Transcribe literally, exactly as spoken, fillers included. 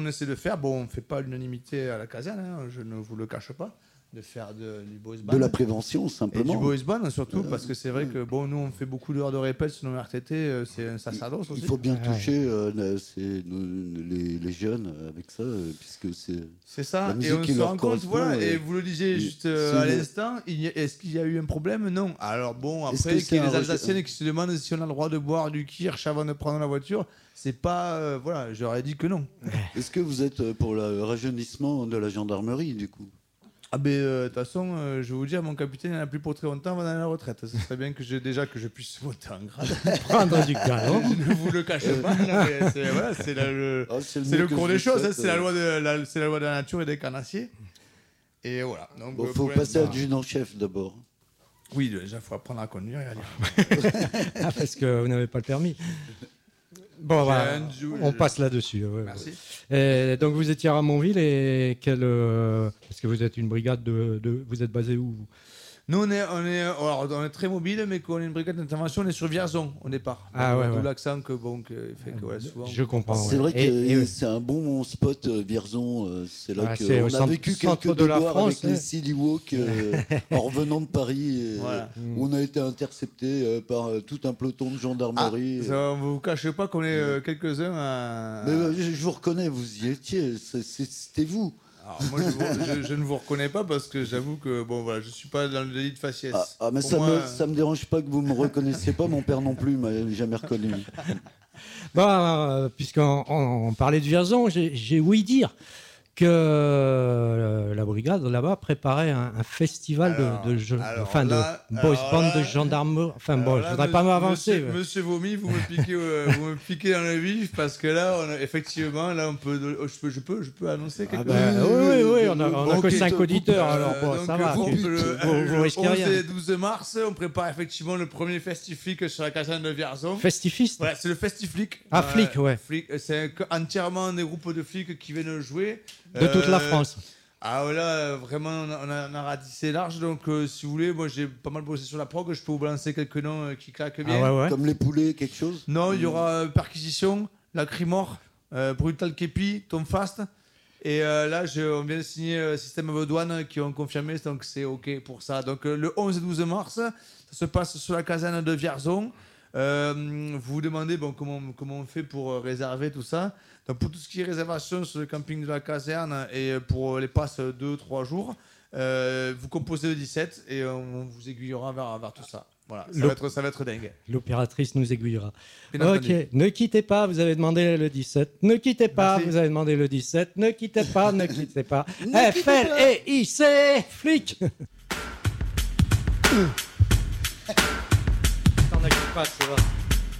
essaie de faire, bon, on ne fait pas l'unanimité à la caserne, hein, je ne vous le cache pas, de faire de, du boys band. De la prévention, simplement. Et du boys band, surtout, Euh, parce que c'est vrai ouais. que bon, nous, on fait beaucoup d'heures de répète sur nos R T T, euh, c'est un sacerdoce aussi. Il faut bien Ouais. toucher euh, la- c'est, nous, les, les jeunes avec ça, euh, puisque c'est... C'est ça, La et musique on qui se leur rend compte, correspond, voilà, et- et vous le disiez et juste euh, c'est à une- l'instant, il y a- est-ce qu'il y a eu un problème? Non. Alors bon, Est-ce après, que qu'il y c'est ait un des rejet- Alsaciennes qui se demandent si on a le droit de boire du kirsch avant de prendre la voiture, c'est pas... euh, voilà, j'aurais dit que non. Est-ce que vous êtes euh, pour le rajeunissement de la gendarmerie, du coup? Ah ben, euh, de toute façon, euh, je vais vous dire, mon capitaine, il n'y en a plus pour très longtemps, on va aller à la retraite. Ce serait bien que je, déjà que je puisse monter en grade. Prendre du galon. Je ne vous le cache pas, mais c'est, voilà, c'est la- le... Ah, c'est C'est mieux le que cours je des le choses, souhaite, hein, c'est, la euh. loi de la, c'est la loi de la nature et des carnassiers. Et voilà. Donc, Bon, euh, faut pour passer l'instant- adjudant-chef d'abord. Oui, déjà, il faut apprendre à conduire et à lire. Ah, parce que vous n'avez pas le permis. Bon, J'ai voilà, un jou- on je- passe là-dessus. ouais, ouais. Merci. Et donc vous étiez à Ramonville et quel, euh, parce que vous êtes une brigade de, de vous êtes basé où vous Nous, on est, on, est, alors, on est très mobile, mais quand on est une brigade d'intervention, on est sur Vierzon au départ. Ah Donc, ouais, d'où ouais. l'accent que, bon, que fait que ouais, souvent. Je comprends. C'est ouais. vrai que Et- et- euh, c'est un bon spot, euh, Vierzon. euh, C'est là Ah, c'est au qu'on a centre- vécu centre quelques de la déboires France, avec les ouais. Silly Walk euh, en revenant de Paris. Et, Voilà. où on a été intercepté euh, par euh, tout un peloton de Ah, gendarmerie. ça, on ne vous cache pas qu'on est euh, quelques-uns à. Mais euh, je, je vous reconnais, vous y étiez. c'est- c'est- C'était vous. Alors, moi, je, vous- je- je ne vous reconnais pas parce que j'avoue que bon, voilà, je ne suis pas dans le délit de faciès. Ah, ah, mais Pour ça, moi, me, ça me dérange pas que vous me reconnaissiez pas. Mon père non plus m'a jamais reconnu. Bah, euh, puisqu'on on, on parlait de Vierzon, j'ai j'ai ouï dire que euh, la brigade là-bas préparait un, un festival Alors, de, de, jeux- alors enfin, là, de boys alors band là- de gendarmerie. Enfin bon, Alors je là, voudrais pas monsieur- m'avancer. Monsieur, mais- monsieur Vomi, vous me piquez, euh, vous me piquez dans le vif parce que là, on a- effectivement, là, on peut, je peux, je peux, je peux annoncer quelque Ah bah, oui, oui, oui, on a, on a que Ok, cinq vous- auditeurs, Euh, alors bon, donc, ça va. pour tu- le, vous, euh, vous le risquez onze rien. et douze mars, on prépare effectivement le premier festiflic sur la caserne de Vierzon. Festifiste. Voilà, c'est le festiflic. Ah, flic, ouais. Flic, euh, c'est que- entièrement des groupes de flics qui viennent jouer. De toute la Euh, France. Ah voilà, euh, vraiment, on a, on a, on a ratissé large. Donc, euh, si vous voulez, moi j'ai pas mal bossé sur la prog. Je peux vous balancer quelques noms euh, qui claquent bien. Ah ouais, ouais. Comme les poulets, quelque chose. Non, il y aura euh, Perquisition, Lacrimore, euh, Brutal Kepi, Tom Fast. Et euh, là, je, on vient de signer euh, Système of Douane qui ont confirmé, donc c'est OK pour ça. Donc euh, le onze et douze mars, ça se passe sur la caserne de Vierzon. Euh, vous vous demandez bon, comment, comment on fait pour euh, réserver tout ça. Donc pour tout ce qui est réservation sur le camping de la caserne et euh, pour les passes deux trois jours, euh, vous composez le dix-sept et on vous aiguillera vers, vers tout ça. Voilà, ça Le- va, être, ça va être dingue. L'opératrice nous aiguillera. Bien Ok, entendu. ne quittez pas, vous avez demandé le dix-sept. Ne quittez pas, Merci. vous avez demandé le dix-sept. Ne quittez pas, ne quittez pas. Ne F L E I C, flic. T'en inquiète pas, c'est vrai.